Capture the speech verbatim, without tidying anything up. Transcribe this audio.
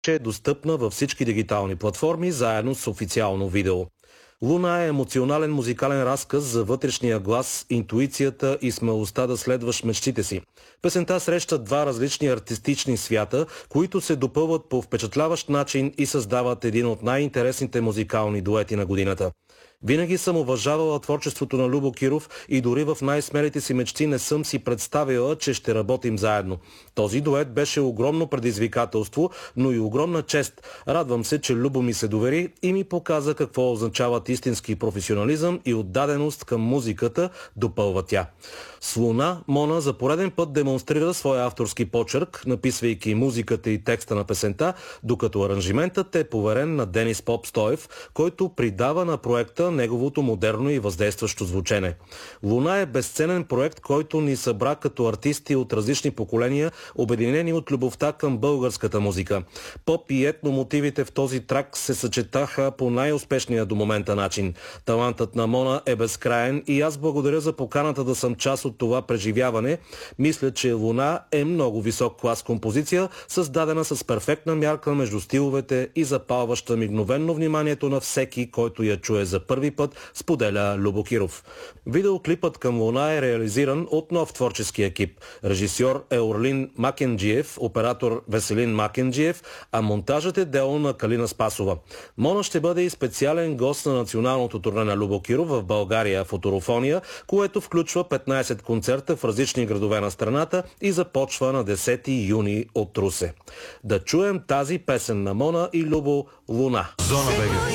е достъпна във всички дигитални платформи, заедно с официално видео. Луна е емоционален музикален разказ за вътрешния глас, интуицията и смелостта да следваш мечтите си. Песента среща два различни артистични свята, които се допълват по впечатляващ начин и създават един от най-интересните музикални дуети на годината. Винаги съм уважавала творчеството на Любо Киров и дори в най-смелите си мечти не съм си представила, че ще работим заедно. Този дует беше огромно предизвикателство, но и огромна чест. Радвам се, че Любо ми се довери и ми показа какво означават истински професионализъм и отдаденост към музиката, допълва тя. С Луна Мона за пореден път демонстрира своя авторски почерк, написвайки музиката и текста на песента, докато аранжиментът е поверен на Денис Попстоев, който придава на проекта неговото модерно и въздействащо звучене. Луна е безценен проект, който ни събра като артисти от различни поколения, обединени от любовта към българската музика. Поп и етно мотивите в този трак се съчетаха по най-успешния до момента начин. Талантът на Мона е безкраен и аз благодаря за поканата да съм част от това преживяване. Мисля, че Луна е много висок клас композиция, създадена с перфектна мярка между стиловете и запалваща мигновенно вниманието на всеки, който я чуе за първи път, споделя Любо Киров. Видеоклипът към Луна е реализиран от нов творчески екип. Режисьор е Орлин Макенджиев, оператор Веселин Макенджиев, а монтажът е дело на Калина Спасова. Мона ще бъде и специален гост на националното турне на Любо Киров в България Футурофония, което включва петнайсет концерта в различни градове на страната и започва на десети юни от Русе. Да чуем тази песен на Мона и Любо, Луна.